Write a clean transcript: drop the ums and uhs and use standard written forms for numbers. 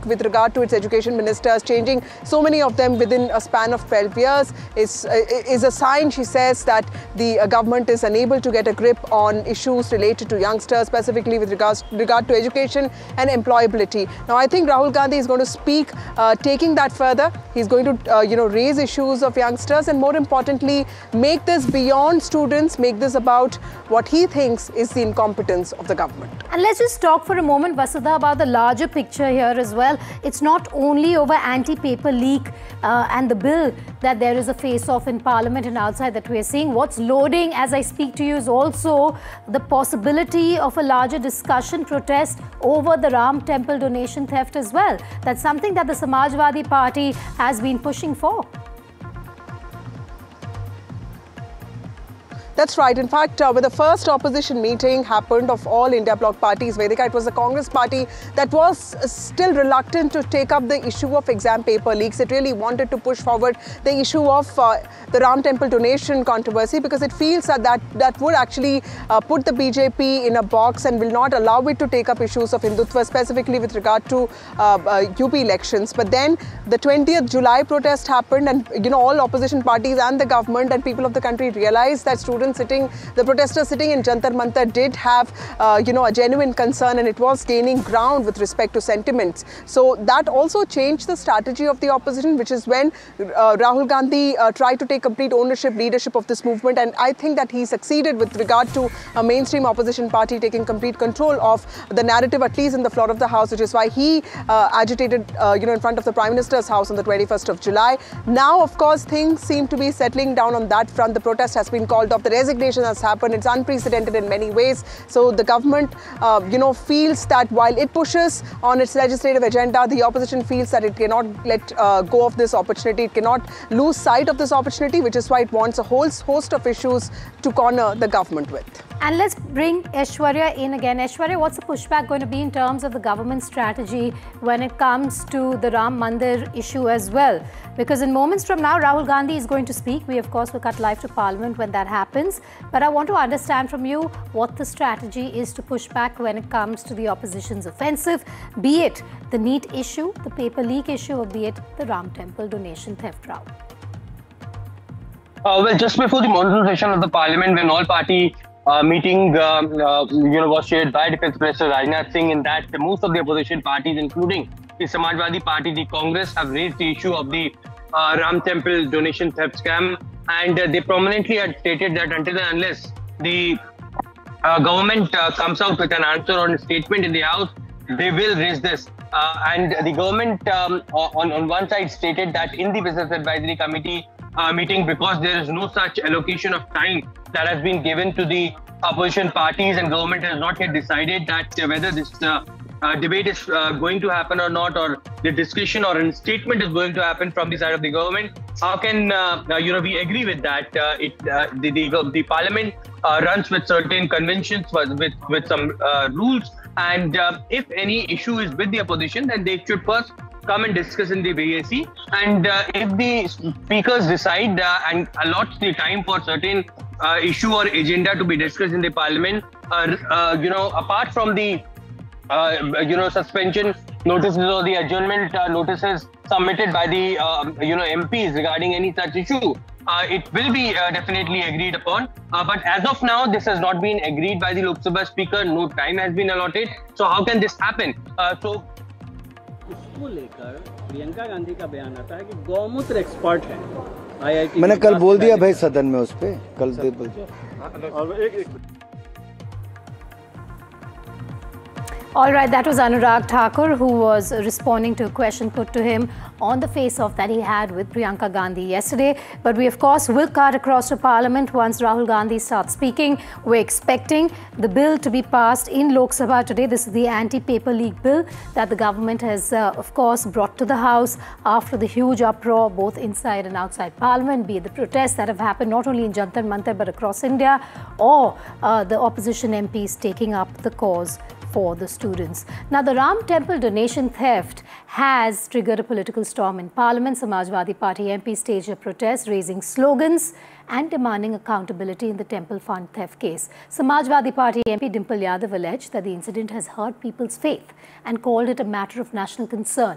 with regard to its education ministers, changing so many of them within a span of 12 years is a sign, she says, that the government is unable to get a grip on issues related to youngsters, specifically with regard to education and employability. Now, I think Rahul Gandhi is going to speak, taking that further. He's going to, raise issues of youngsters and, more importantly, make this beyond students, make this about what he thinks is the incompetence of the government. And let's just talk for a moment, Vasudha, about the larger picture here as well. It's not only over anti-paper leak and the bill that there is a face-off in Parliament and outside that we're seeing. What's loading as I speak to you is also the possibility of a larger discussion, protest over the Ram Temple donation theft as well. That's something that the Samajwadi Party has been pushing for. That's right. In fact, when the first opposition meeting happened of all India Bloc parties, Vedika, it was the Congress party that was still reluctant to take up the issue of exam paper leaks. It really wanted to push forward the issue of the Ram Temple donation controversy because it feels that would actually put the BJP in a box and will not allow it to take up issues of Hindutva, specifically with regard to UP elections. But then the 20th July protest happened and, all opposition parties and the government and people of the country realized that the protesters sitting in Jantar Mantar did have, a genuine concern, and it was gaining ground with respect to sentiments. So that also changed the strategy of the opposition, which is when Rahul Gandhi tried to take complete leadership of this movement. And I think that he succeeded with regard to a mainstream opposition party taking complete control of the narrative, at least in the floor of the House, which is why he agitated, in front of the Prime Minister's house on the 21st of July. Now, of course, things seem to be settling down on that front. The protest has been called off. The resignation has happened. It's unprecedented in many ways. So the government, feels that while it pushes on its legislative agenda, the opposition feels that it cannot let go of this opportunity. It cannot lose sight of this opportunity, which is why it wants a whole host of issues to corner the government with. And let's bring Aishwarya in again. Aishwarya, what's the pushback going to be in terms of the government strategy when it comes to the Ram Mandir issue as well? Because in moments from now, Rahul Gandhi is going to speak. We, of course, will cut live to Parliament when that happens. But I want to understand from you what the strategy is to push back when it comes to the opposition's offensive, be it the NEET issue, the paper leak issue, or be it the Ram Temple donation theft row. Well, just before the monsoon session of the Parliament, when all-party meeting was chaired by Defence Minister Rajnath Singh, in that most of the opposition parties, including the Samajwadi Party, the Congress, have raised the issue of the Ram Temple donation theft scam, and they prominently had stated that until and unless the government comes out with an answer or a statement in the House, they will raise this. And the government on one side stated that in the Business Advisory Committee meeting, because there is no such allocation of time that has been given to the opposition parties, and government has not yet decided that whether this debate is going to happen or not, or the discussion or a statement is going to happen from the side of the government. How can we agree with that? The Parliament runs with certain conventions, with some rules, and if any issue is with the opposition, then they should first come and discuss in the BAC, and if the speakers decide and allot the time for certain issue or agenda to be discussed in the Parliament, apart from the suspension notices or the adjournment notices submitted by the MPs regarding any such issue, it will be definitely agreed upon. But as of now, this has not been agreed by the Lok Sabha Speaker. No time has been allotted. So how can this happen? इसको लेकर प्रियंका गांधी का बयान आता है कि गौमूत्र expert है IIT। मैंने कल बोल दिया भाई सदन में उस पे कल दे बोल। All right, that was Anurag Thakur, who was responding to a question put to him on the face-off that he had with Priyanka Gandhi yesterday. But we, of course, will cut across to Parliament once Rahul Gandhi starts speaking. We're expecting the bill to be passed in Lok Sabha today. This is the anti-paper leak bill that the government has, of course, brought to the House after the huge uproar both inside and outside Parliament, be it the protests that have happened not only in Jantar Mantar but across India, or the opposition MPs taking up the cause for the students. Now, the Ram Temple donation theft has triggered a political storm in Parliament. Samajwadi Party MPs staged a protest, raising slogans and demanding accountability in the temple fund theft case. Samajwadi Party MP Dimple Yadav alleged that the incident has hurt people's faith and called it a matter of national concern.